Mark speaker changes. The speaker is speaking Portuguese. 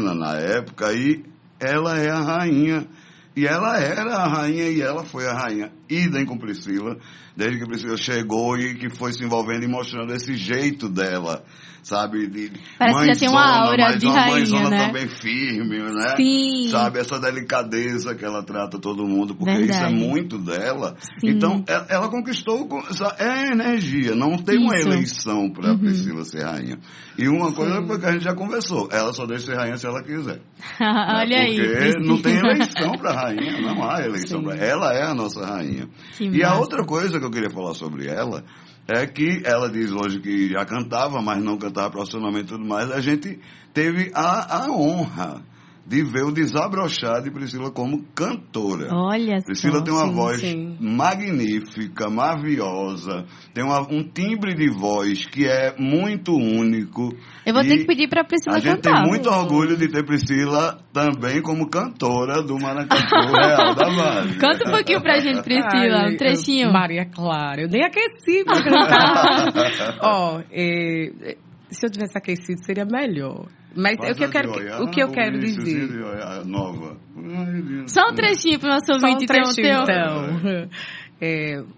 Speaker 1: Ana na época, e ela é a rainha. E ela era a rainha e ela foi a rainha. Idem com Priscila, desde que Priscila chegou e que foi se envolvendo e mostrando esse jeito dela, sabe?
Speaker 2: Parece que já tem uma aura de rainha,
Speaker 1: mãezona,
Speaker 2: né?
Speaker 1: também firme, né?
Speaker 2: Sim.
Speaker 1: Sabe, essa delicadeza que ela trata todo mundo, porque
Speaker 2: Verdade.
Speaker 1: isso é muito dela.
Speaker 2: Sim.
Speaker 1: Então, ela conquistou, é energia, não tem uma
Speaker 2: Isso.
Speaker 1: eleição para Priscila ser rainha. E uma coisa foi que a gente já conversou, ela só deixa ser rainha se ela quiser.
Speaker 2: Olha aí.
Speaker 1: Porque
Speaker 2: Priscila.
Speaker 1: não tem eleição para rainha, não há eleição para ela é a nossa rainha.
Speaker 2: Que
Speaker 1: E a
Speaker 2: massa.
Speaker 1: outra coisa que eu queria falar sobre ela é que ela diz hoje que já cantava, mas não cantava profissionalmente e tudo mais. A gente teve a honra de ver o desabrochar de Priscila como cantora.
Speaker 2: Olha
Speaker 1: Priscila
Speaker 2: só.
Speaker 1: tem uma
Speaker 3: sim,
Speaker 1: voz
Speaker 3: sim.
Speaker 1: magnífica, maviosa, tem um timbre de voz que é muito único.
Speaker 2: Eu vou
Speaker 1: E
Speaker 2: ter que pedir pra Priscila
Speaker 1: a gente
Speaker 2: cantar.
Speaker 1: tem muito orgulho de ter Priscila também como cantora do Maracatu Real da Base.
Speaker 2: Canta um pouquinho pra gente, Priscila, um trechinho.
Speaker 3: Maria Clara, eu nem aqueci pra cantar. Ó, se eu tivesse aquecido seria melhor. Mas o que eu quero dizer.
Speaker 1: Nova.
Speaker 2: Só um trechinho pro nosso
Speaker 3: Só
Speaker 2: ouvinte
Speaker 3: um
Speaker 2: ter
Speaker 3: trechinho, então.